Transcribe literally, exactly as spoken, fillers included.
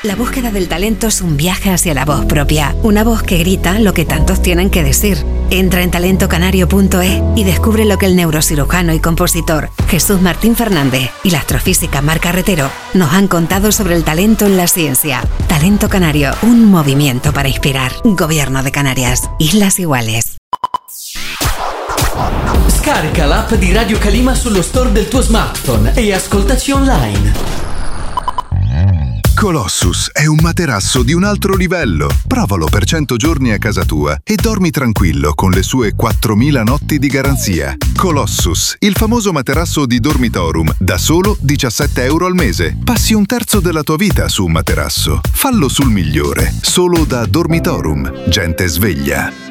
La búsqueda del talento es un viaje hacia la voz propia, una voz que grita lo que tantos tienen que decir. Entra en talento canario punto e y descubre lo que el neurocirujano y compositor Jesús Martín Fernández y la astrofísica Mar Carretero nos han contado sobre el talento en la ciencia. Talento Canario, un movimiento para inspirar. Gobierno de Canarias, Islas Iguales. Scarica l'app di Radio Calima sullo store del tuo smartphone e ascoltaci online. Colossus è un materasso di un altro livello. Provalo per cento giorni a casa tua e dormi tranquillo con le sue quattromila notti di garanzia. Colossus, il famoso materasso di Dormitorum, da solo diciassette euro al mese. Passi un terzo della tua vita su un materasso. Fallo sul migliore, solo da Dormitorum. Gente sveglia.